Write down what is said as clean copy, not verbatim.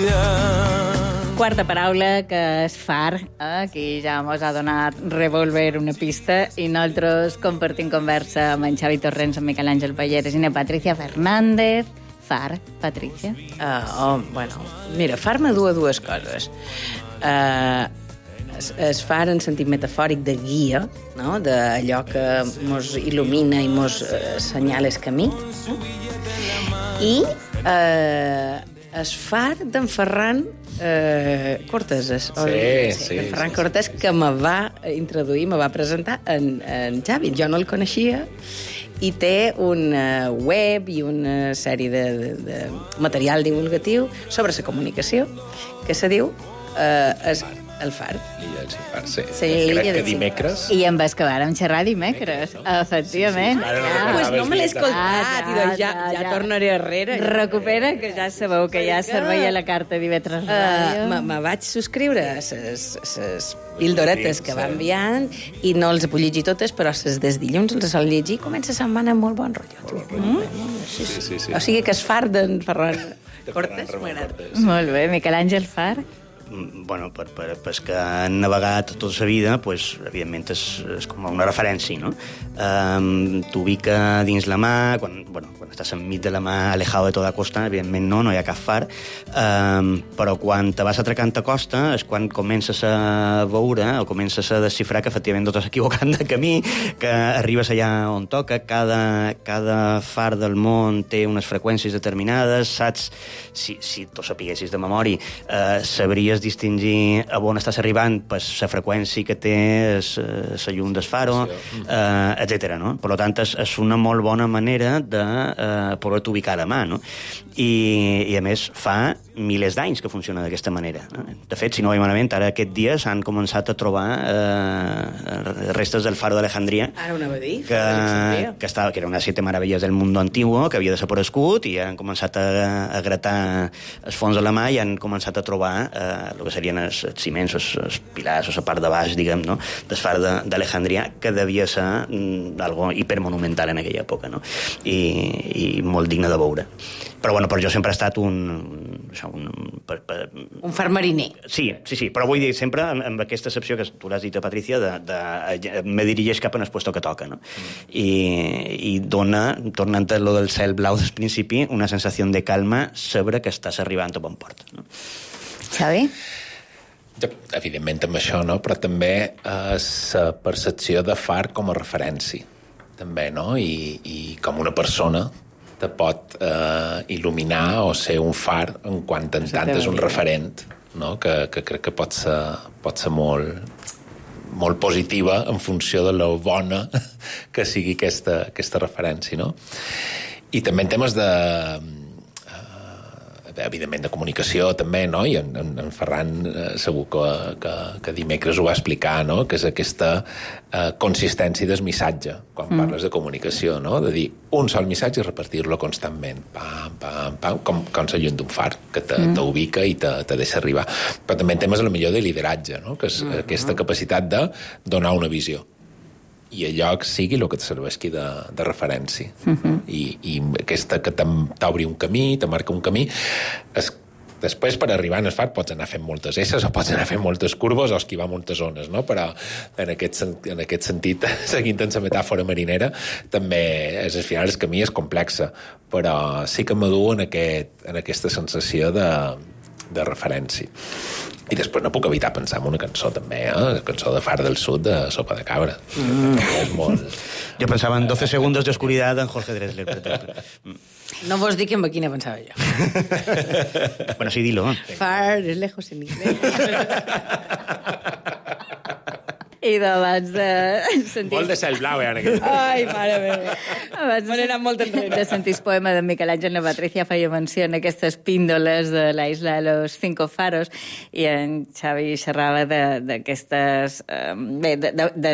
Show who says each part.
Speaker 1: Quarta paraula, que és far. Aquí ja mos ha donat Revolver una pista i nosaltres compartim conversa amb en Xavi Torrents, amb Miquel Àngel Palleres i na Patricia Fernández. Far, Patricia?
Speaker 2: Bueno, mira, far me du a dues coses. Es far en sentit metafòric de guia, no? D'allò que mos il·lumina i mos assenyala el camí. I es far d'en Ferran Cortés.
Speaker 3: Sí.
Speaker 2: Ferran Cortés, que me va introduir, me va presentar en Xavi. Jo no el coneixia i té una web i una sèrie de material divulgatiu sobre la comunicació que se diu El Far.
Speaker 3: L'Illa del Far, sí.
Speaker 2: Crec
Speaker 3: que dimecres...
Speaker 1: I em vas acabar amb xerrar dimecres, efectivament.
Speaker 2: Pues no me l'he escoltat, i doncs ja tornaré arrere.
Speaker 1: Recupera, que ja sabeu que ja servei a la carta d'Ivetres Ràdio.
Speaker 2: Me vaig subscriure a les pildoretes que va enviant i no els puc llegir totes, però les des dilluns els sol llegir i comença la setmana amb molt bon rotllo.
Speaker 3: Sí.
Speaker 2: O sigui que és Far d'en Ferran Cortés m'agrada.
Speaker 1: Molt bé, Miquel Àngel Far.
Speaker 4: Bueno, pels que han navegat tota la vida, pues, evidentment és com una referència, no? T'ubica dins la mà, quan estàs enmig de la mà, alejado de tota costa, evidentment no hi ha cap far, però quan te vas atracant a costa és quan comences a veure o comences a desxifrar que efectivament no t'has equivocant de camí, que arribes allà on toca, cada far del món té unes freqüències determinades, saps, si tu sapiguessis de memòria, sabries distingir a on estàs arribant per la freqüència que té la llum del faro, etc. No? Per tant, és una molt bona manera de poder-te ubicar a la mà, no? I a més fa milers d'anys que funciona d'aquesta manera. No? De fet, si no ho veiem malament, ara aquest dia s'han començat a trobar restes del faro d'Alejandria,
Speaker 2: Ara ho anava a dir.
Speaker 4: que era una de 7 meravelles del mundo antiguo, que havia desaparegut, i han començat a gratar els fons de la mà i han començat a trobar el que serien els ciments, els pilars, o la part de baix, diguem, no? del far d'Alejandria, que devia ser algo hipermonumental en aquella època, no? I molt digne de veure. Però bueno, per jo sempre ha estat un
Speaker 2: far mariner.
Speaker 4: Sí, però vull dir sempre amb aquesta excepció que tu l'has dit a Patricia, me dirigeix cap en el puesto que toca, no? I dona, tornant a lo del cel blau del principi, una sensació de calma saber que estàs arribant a bon port, no?
Speaker 1: Xavi?
Speaker 3: Evidentment amb això, no? Però també la percepció de far com a referència, també, no? I com una persona te pot il·luminar o ser un far en quant en tant és un referent, no? Que crec que pot ser molt positiva en funció de la bona que sigui aquesta referència, no? I també en temes evidentment de comunicació també, no? I en Ferran segur que dimecres ho va explicar, no? Que és aquesta consistència del missatge quan parles de comunicació, no? De dir un sol missatge i repartir-lo constantment, com la llum d'un far que t'ubica i te deixa arribar. Però també en temes a lo millor de lideratge, no? Que és aquesta capacitat de donar una visió i allò sigui el que et serveixi de referència. I aquesta que t'obri un camí, te marca un camí. Després, per arribar al far, pots anar fent moltes esses o pots anar fent moltes curves o esquivar moltes zones, no? Però en aquest sentit, seguint en la metàfora marinera, també al final el camí és complexa, però sí que m'aduu en aquesta sensació de referència. I després no puc evitar pensar en una cançó també, la cançó de Far del Sud de Sopa de Cabra. És molt...
Speaker 4: Jo pensava en 12 segundos de oscuridad en Jorge Drexler, per exemple.
Speaker 2: No vos dic en quina pensava jo.
Speaker 4: Bueno, sí, dilo.
Speaker 2: Far es lejos en inglés.
Speaker 1: I d'abans de sentir...
Speaker 3: Molt de cel blau, en aquest.
Speaker 2: Ai, mare meva.
Speaker 1: Abans
Speaker 2: Me n'he anat molt enrere.
Speaker 1: de sentir el poema de Miquel Àngel, la Patricia feia menció en aquestes píndoles de la isla de los 5 faros i en Xavi xerrava d'aquestes... de